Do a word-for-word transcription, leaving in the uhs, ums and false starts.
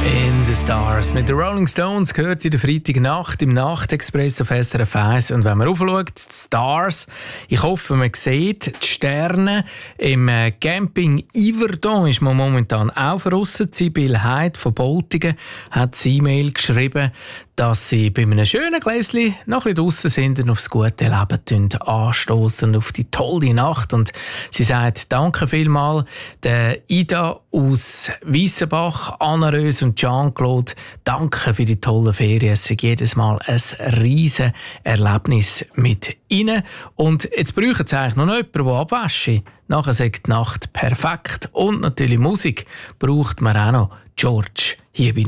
In the Stars mit den Rolling Stones gehört in der Freitagnacht im Nachtexpress auf S R F eins. Und wenn man aufschaut, die Stars, ich hoffe, man sieht die Sterne. Im Camping Yverdon ist man momentan auch draussen. Sibyl Heid von Boltingen hat eine E-Mail geschrieben, dass sie bei einem schönen Gläschen noch ein bisschen draussen sind und aufs gute Leben anstoßen, auf die tolle Nacht. Und sie sagt, danke vielmals der Ida aus Weissenbach, Anna Rös und Jean-Claude, danke für die tollen Ferien. Es ist jedes Mal ein riesen Erlebnis mit ihnen. Und jetzt brauchen sie eigentlich noch jemanden, der abwäscht. Nachher sagt die Nacht perfekt. Und natürlich Musik braucht man auch noch. George, hier bin ich.